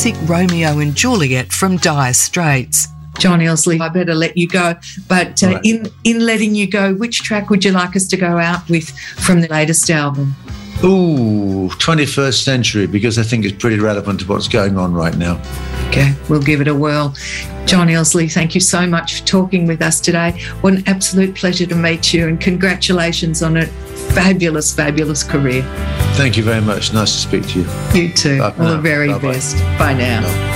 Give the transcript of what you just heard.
classic Romeo and Juliet from Dire Straits. John Elsley, I better let you go. But Right. in letting you go, which track would you like us to go out with from the latest album? Ooh, 21st Century, because I think it's pretty relevant to what's going on right now. Okay, we'll give it a whirl. John Elsley, thank you so much for talking with us today. What an absolute pleasure to meet you, and congratulations on a fabulous, fabulous career. Thank you very much. Nice to speak to you. You too. Bye for All the now. very Bye-bye. best. Bye now. Bye.